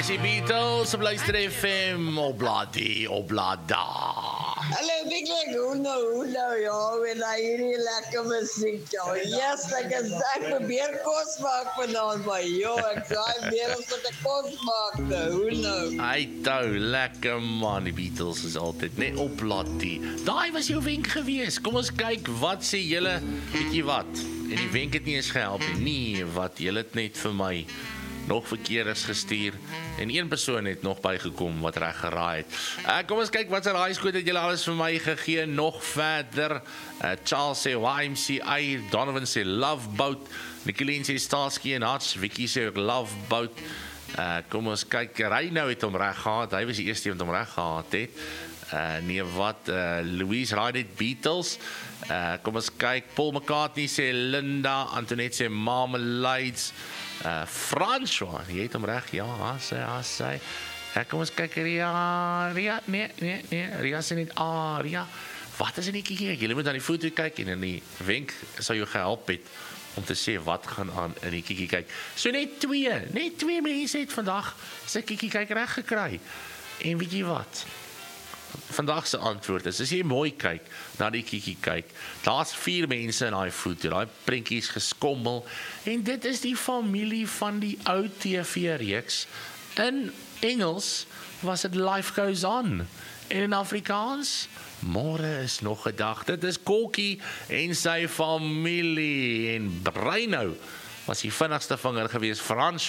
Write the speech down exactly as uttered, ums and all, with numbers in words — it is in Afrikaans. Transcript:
is die Beatles op Luister F M, Obladi, Oblada. Hallo, Big Leg, hoe nou, hoe nou, ja, met nou hierdie lekker muziek, ja. Yes, ek is, ek probeer kos maak vanavond, maar joh, ek saai meer as wat ek kos maakte, hoe nou. Hy tou, lekker man, die Beatles is altyd net Obladi. Daai was jou wenk gewees, kom ons kyk, wat sê julle, weet jy wat, en die wenk het nie eens gehelp nie, nee, wat, julle het net vir my nog verkeer is gestuur, en een persoon het nog bygekom wat reg geraai het. Uh, kom ons kyk wat se raaiskoot het julle alles vir my gegee, nog verder. Uh, Charles sê Y M C A, Donovan sê Love Boat, Nicolene sê Starsky en Hutch, Vicky sê ook Love Boat. Uh, kom ons kyk, Reino het hom reg gehad, hy was die eerste wat hom reg gehad het. Uh, nee wat, uh, Louise raai net Beatles. Uh, kom ons kyk, Paul McCartney sê Linda, Antoinette sê Marmalades. Uh, François, jy het hom reg, ja, as hy, as hy. Uh, kom ons kyk, Ria, Ria, nee, nee, nee, Ria sê net, ah, Ria, wat is in die kyk? Julle moet aan die foto kyk en in die wenk sal jou gehelp het om te sê wat gaan aan in die kiekie kyk. So net twee, net twee mense het vandag sy kiekie kyk reg gekry. En weet jy wat? Vandag se antwoord is, as jy mooi kyk, na die kiekie kyk, daar's vier mense in daai foto, daai prentjies geskommel, en dit is die familie van die ou T V-reeks. In Engels was dit Life Goes On, en in Afrikaans, môre is nog 'n dag. Dit is Kokkie en sy familie, en Breino was die vinnigste vinger gewees, Frans